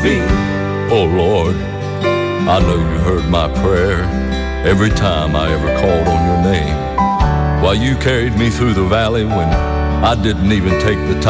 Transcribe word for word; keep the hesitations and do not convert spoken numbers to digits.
be. Oh Lord, I know you heard my prayer every time I ever called on your name. While you carried me through the valley when I didn't even take the time